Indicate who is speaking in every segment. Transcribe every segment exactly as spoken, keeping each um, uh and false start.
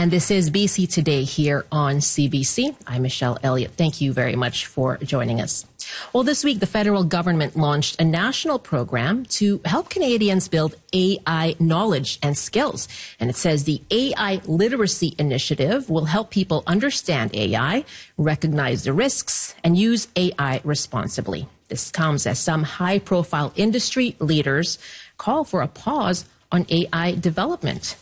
Speaker 1: And this is B C Today here on C B C. I'm Michelle Elliott. Thank you very much for joining us. Well, this week, the federal government launched a national program to help Canadians build A I knowledge and skills. And it says the A I Literacy Initiative will help people understand A I, recognize the risks, and use A I responsibly. This comes as some high-profile industry leaders call for a pause on A I development.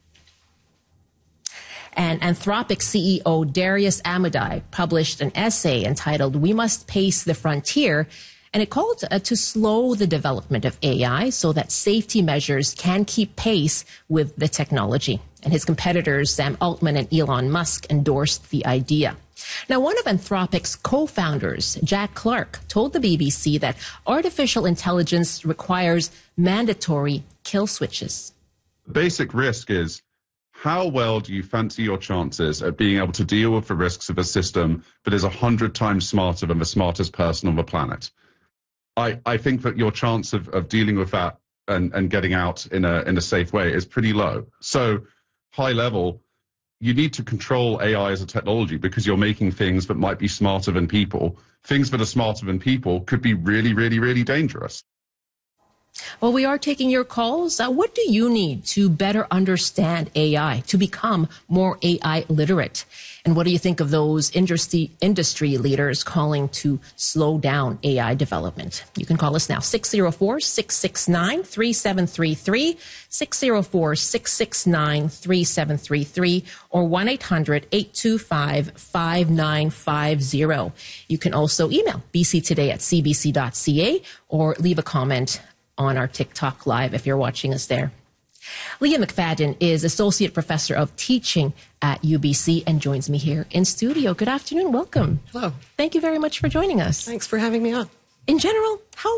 Speaker 1: And Anthropic C E O Darius Amodei published an essay entitled "We Must Pace the Frontier," and it called uh, to slow the development of A I so that safety measures can keep pace with the technology. And his competitors, Sam Altman and Elon Musk, endorsed the idea. Now, one of Anthropic's co-founders, Jack Clark, told the B B C that artificial intelligence requires mandatory kill switches.
Speaker 2: The basic risk is, how well do you fancy your chances of being able to deal with the risks of a system that is a hundred times smarter than the smartest person on the planet? I, I think that your chance of, of dealing with that and, and getting out in a, in a safe way is pretty low. So high level, you need to control A I as a technology because you're making things that might be smarter than people. Things that are smarter than people could be really, really, really dangerous.
Speaker 1: Well, we are taking your calls. Uh, what do you need to better understand A I, to become more A I literate? And what do you think of those industry, industry leaders calling to slow down A I development? You can call us now, six oh four, six six nine, three seven three three, six oh four, six six nine, three seven three three, or one eight hundred, eight two five, five nine five zero. You can also email b c today at c b c dot c a or leave a comment on our TikTok Live if you're watching us there. Leah McFadden is Associate Professor of Teaching at U B C and joins me here in studio. Good afternoon. Welcome.
Speaker 3: Hello.
Speaker 1: Thank you very much for joining us.
Speaker 3: Thanks for having me on.
Speaker 1: In general, how